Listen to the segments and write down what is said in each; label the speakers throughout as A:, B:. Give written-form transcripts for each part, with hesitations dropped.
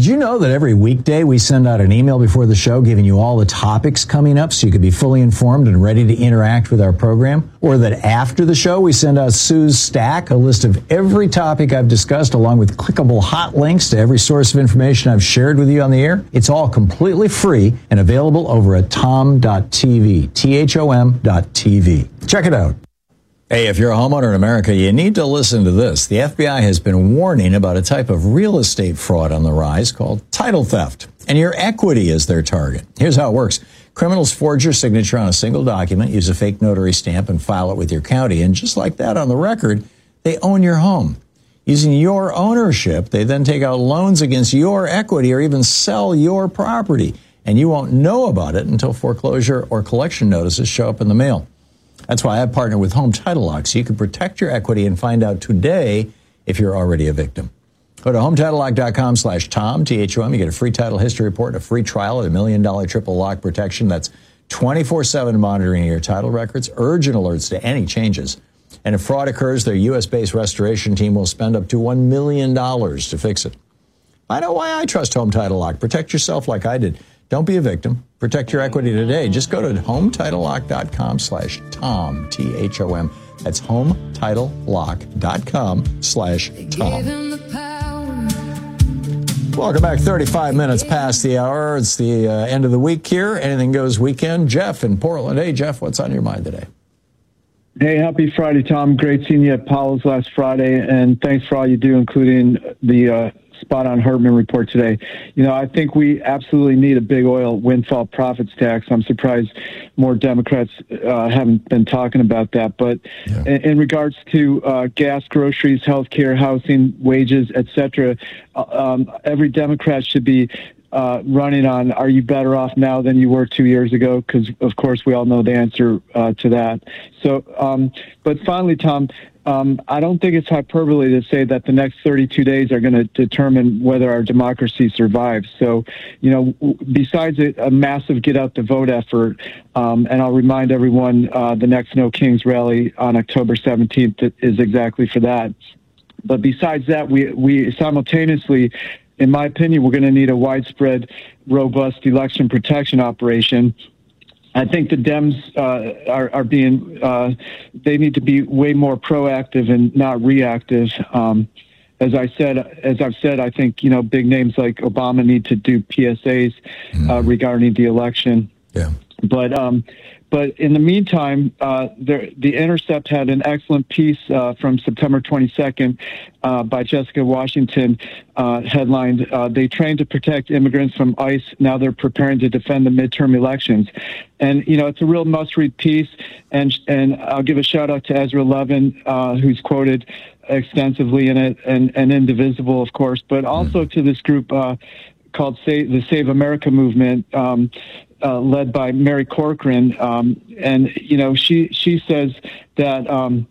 A: Did you know that every weekday we send out an email before the show giving you all the topics coming up so you could be fully informed and ready to interact with our program? Or that after the show we send out Sue's Stack, a list of every topic I've discussed along with clickable hot links to every source of information I've shared with you on the air? It's all completely free and available over at tom.tv, THOM.tv. Check it out. Hey, if you're a homeowner in America, you need to listen to this. The FBI has been warning about a type of real estate fraud on the rise called title theft, and your equity is their target. Here's how it works. Criminals forge your signature on a single document, use a fake notary stamp, and file it with your county. And just like that on the record, they own your home. Using your ownership, they then take out loans against your equity or even sell your property. And you won't know about it until foreclosure or collection notices show up in the mail. That's why I partnered with Home Title Lock, so you can protect your equity and find out today if you're already a victim. Go to HometitleLock.com/Tom, THOM. You get a free title history report and a free trial of $1 million triple lock protection. That's 24/7 monitoring your title records, urgent alerts to any changes. And if fraud occurs, their U.S.-based restoration team will spend up to $1 million to fix it. I know why I trust Home Title Lock. Protect yourself like I did. Don't be a victim. Protect your equity today. Just go to HometitleLock.com/Tom, THOM. That's HometitleLock.com/Tom. Welcome back. 35 minutes past the hour. It's the end of the week here. Anything Goes weekend. Jeff in Portland. Hey, Jeff, what's on your mind today?
B: Hey, happy Friday, Tom. Great seeing you at Powell's last Friday, and thanks for all you do, including the Spot on Hartman report today. You know, I think we absolutely need a big oil windfall profits tax. I'm surprised more Democrats haven't been talking about that. But in regards to gas, groceries, healthcare, housing, wages, etc., every Democrat should be running on, are you better off now than you were 2 years ago? Because, of course, we all know the answer to that. So, but finally, Tom, I don't think it's hyperbole to say that the next 32 days are going to determine whether our democracy survives. So, you know, besides a massive get out the vote effort, and I'll remind everyone the next No Kings rally on October 17th is exactly for that. But besides that, we simultaneously, in my opinion, we're going to need a widespread, robust election protection operation. I think the Dems are being, they need to be way more proactive and not reactive. As I've said, I think, you know, big names like Obama need to do PSAs regarding the election.
A: Yeah.
B: But in the meantime, The Intercept had an excellent piece from September 22nd by Jessica Washington, headlined, "They trained to protect immigrants from ICE. Now they're preparing to defend the midterm elections." And, you know, it's a real must-read piece. And I'll give a shout-out to Ezra Levin, who's quoted extensively in it, and Indivisible, of course, but also to this group called the Save America movement, led by Mary Corcoran, and you know she says that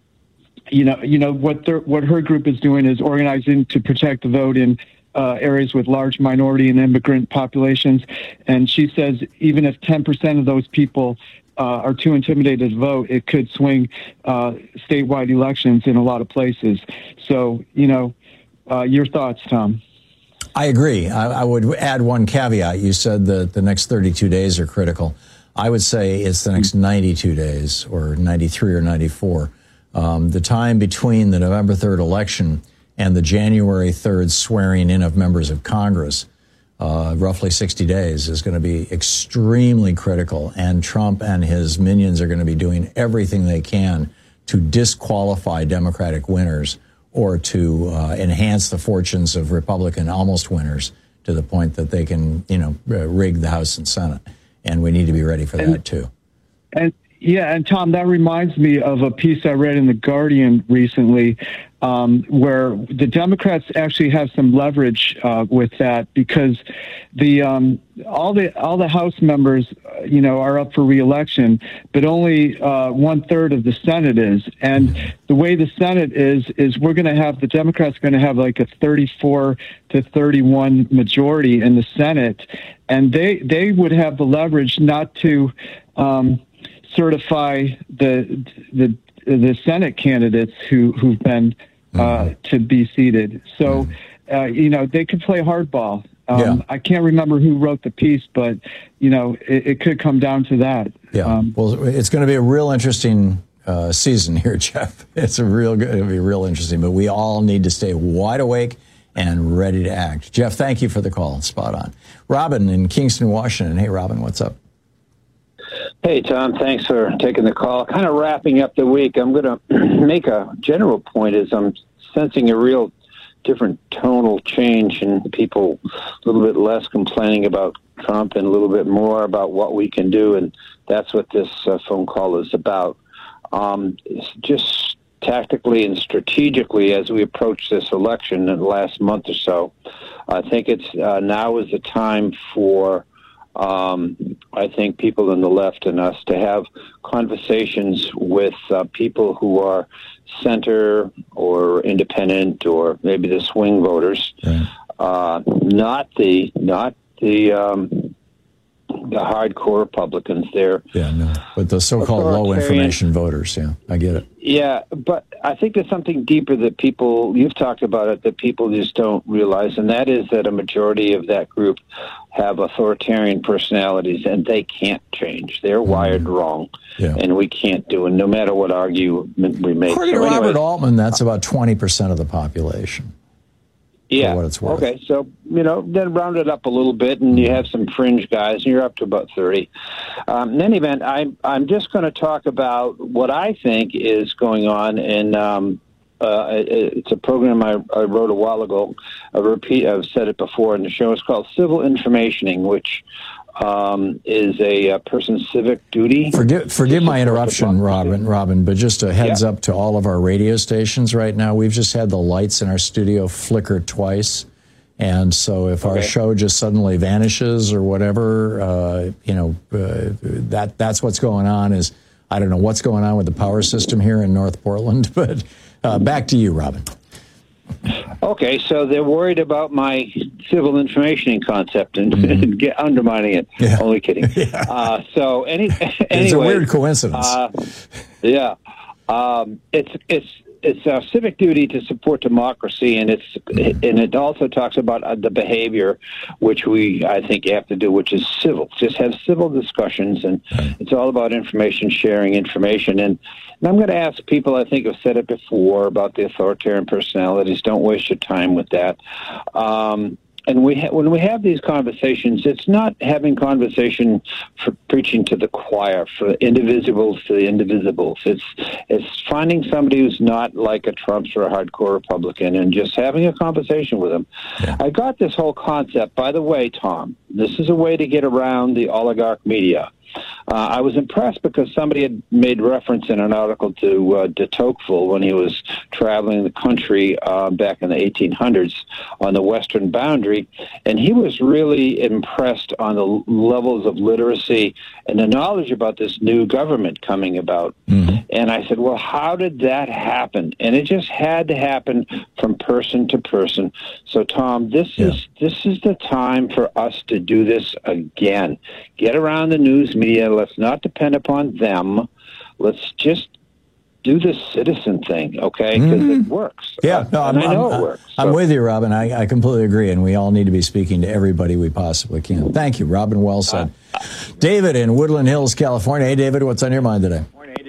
B: what her group is doing is organizing to protect the vote in areas with large minority and immigrant populations, and she says even if 10% of those people are too intimidated to vote, it could swing statewide elections in a lot of places. So, you know, your thoughts, Tom?
A: I agree. I would add one caveat. You said that the next 32 days are critical. I would say it's the next 92 days, or 93 or 94. The time between the November 3rd election and the January 3rd swearing in of members of Congress, roughly 60 days, is going to be extremely critical. And Trump and his minions are going to be doing everything they can to disqualify Democratic winners or to enhance the fortunes of Republican almost winners to the point that they can, you know, rig the House and Senate. And we need to be ready for that, too.
B: And Tom, that reminds me of a piece I read in The Guardian recently, where the Democrats actually have some leverage with that, because all the House members, you know, are up for re-election, but only 1/3 of the Senate is. And the way the Senate is we're going to have, the Democrats going to have like a 34-31 majority in the Senate, and they would have the leverage not to certify the Senate candidates who've been to be seated. So, you know, they could play hardball. I can't remember who wrote the piece, but, it could come down to that.
A: Yeah. Well, it's going to be a real interesting season here, Jeff. It'll be real interesting, but we all need to stay wide awake and ready to act. Jeff, thank you for the call. Spot on. Robin in Kingston, Washington. Hey, Robin, what's up?
C: Hey, Tom, thanks for taking the call. Kind of wrapping up the week, I'm going to make a general point as I'm sensing a real different tonal change in people, a little bit less complaining about Trump and a little bit more about what we can do, and that's what this phone call is about. Just tactically and strategically as we approach this election in the last month or so, I think it's now is the time for I think people on the left and us to have conversations with people who are center or independent or maybe the swing voters, right. Not the hardcore Republicans there.
A: Yeah, no, but the so-called low information voters. Yeah, I get it.
C: Yeah, but I think there's something deeper that you've talked about it, that people just don't realize, and that is that a majority of that group have authoritarian personalities, and they can't change. They're wired wrong, and we can't do it, no matter what argument we make.
A: According to Robert Altman, that's about 20% of the population.
C: Yeah.
A: For what it's worth.
C: Okay. So, then round it up a little bit, and you have some fringe guys, and you're up to about 30. In any event, I'm just going to talk about what I think is going on in. It's a program I wrote a while ago. I've said it before in the show. It's called Civil Informationing, which is a person's civic duty.
A: Forgive my interruption, Robin, but just a heads up to all of our radio stations right now. We've just had the lights in our studio flicker twice. And so if our show just suddenly vanishes or whatever, that's what's going on. I don't know what's going on with the power system here in North Portland, but back to you, Robin.
C: Okay, so they're worried about my civil information concept and undermining it. Yeah. Only kidding. Yeah.
A: It's a weird coincidence.
C: It's our civic duty to support democracy, and it also talks about the behavior which I think you have to do, which is civil. Just have civil discussions, and it's all about information sharing information. And I'm going to ask people, I think I've said it before, about the authoritarian personalities. Don't waste your time with that. And when we have these conversations, it's not having conversation for preaching to the choir, for indivisibles to the indivisibles. It's finding somebody who's not like a Trump or a hardcore Republican and just having a conversation with them. Yeah. I got this whole concept, by the way, Tom. This is a way to get around the oligarch media. I was impressed because somebody had made reference in an article to de Tocqueville when he was traveling the country back in the 1800s on the western boundary, and he was really impressed on the levels of literacy and the knowledge about this new government coming about. Mm-hmm. And I said, well, how did that happen? And it just had to happen from person to person. So, Tom, this is the time for us to do this again. Get around the news media. Let's not depend upon them. Let's just do the citizen thing, okay? Because it works.
A: Yeah,
C: I know it works.
A: I'm with you, Robin. I completely agree, and we all need to be speaking to everybody we possibly can. Thank you, Robin. Well said. David in Woodland Hills, California. Hey, David, what's on your mind today?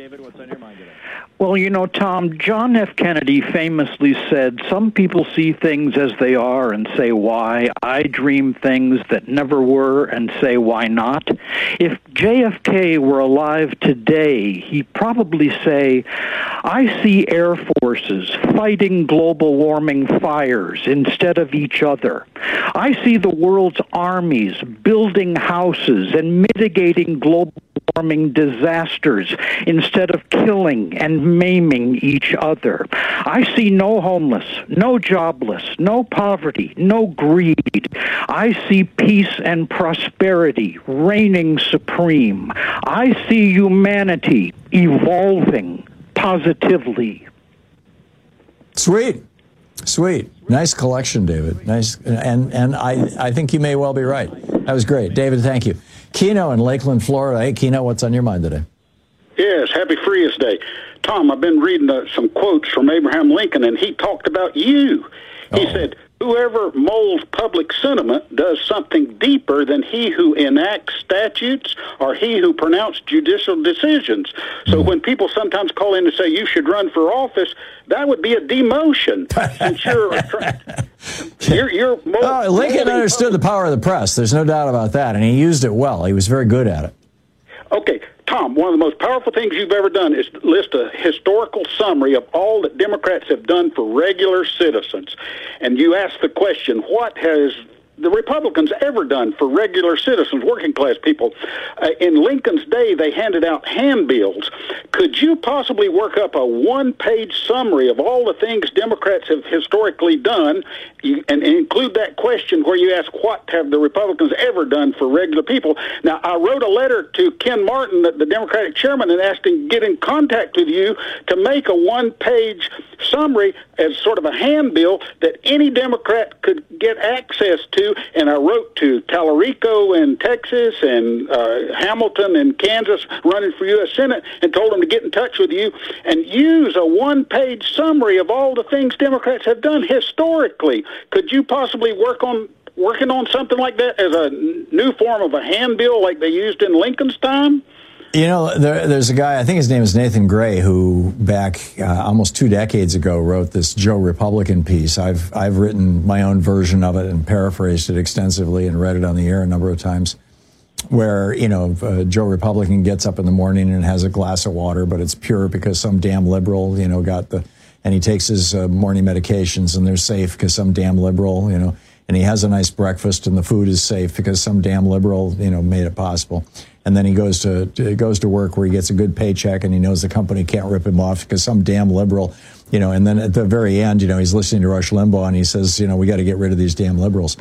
D: Well, Tom, John F. Kennedy famously said, some people see things as they are and say why. I dream things that never were and say why not. If JFK were alive today, he'd probably say, I see air forces fighting global warming fires instead of each other. I see the world's armies building houses and mitigating global warming disasters instead of killing and maiming each other. I see no homeless, no jobless, no poverty, no greed. I see peace and prosperity reigning supreme. I see humanity evolving positively.
A: Sweet. Nice collection, David. Nice. And I think you may well be right. That was great. David, thank you. Keno in Lakeland, Florida. Hey, Keno, what's on your mind today?
E: Yes, happy Frias Day. Tom, I've been reading some quotes from Abraham Lincoln, and he talked about you. He said, whoever molds public sentiment does something deeper than he who enacts statutes or he who pronounced judicial decisions. So when people sometimes call in to say you should run for office, that would be a demotion. Since you're
A: Lincoln understood the power of the press. There's no doubt about that, and he used it well. He was very good at it.
E: Okay, Tom, one of the most powerful things you've ever done is list a historical summary of all that Democrats have done for regular citizens. And you ask the question, what has the Republicans ever done for regular citizens, working class people? In Lincoln's day, they handed out handbills. Could you possibly work up a one-page summary of all the things Democrats have historically done and include that question where you ask, what have the Republicans ever done for regular people? Now, I wrote a letter to Ken Martin, the Democratic chairman, and asked him to get in contact with you to make a one-page summary as sort of a handbill that any Democrat could get access to. And I wrote to Tallarico in Texas and Hamilton in Kansas running for U.S. Senate and told them to get in touch with you and use a one-page summary of all the things Democrats have done historically. Could you possibly working on something like that as a new form of a handbill like they used in Lincoln's time?
A: You know, there's a guy, I think his name is Nathan Gray, who back almost 2 decades ago wrote this Joe Republican piece. I've written my own version of it and paraphrased it extensively and read it on the air a number of times, where, you know, Joe Republican gets up in the morning and has a glass of water, but it's pure because some damn liberal, you know, and he takes his morning medications and they're safe because some damn liberal, you know, and he has a nice breakfast and the food is safe because some damn liberal, you know, made it possible. And then he goes to work where he gets a good paycheck and he knows the company can't rip him off because some damn liberal, you know, and then at the very end, you know, he's listening to Rush Limbaugh and he says, you know, we got to get rid of these damn liberals.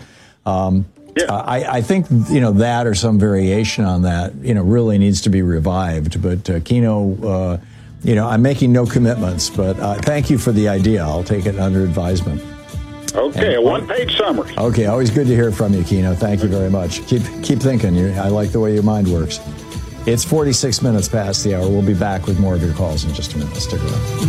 A: I think, you know, that or some variation on that, you know, really needs to be revived. But Kino, you know, I'm making no commitments, but thank you for the idea. I'll take it under advisement.
E: Okay, a one-page summary.
A: Okay, always good to hear from you, Kino. Thank you very much. Keep thinking. I like the way your mind works. It's 46 minutes past the hour. We'll be back with more of your calls in just a minute. Stick around.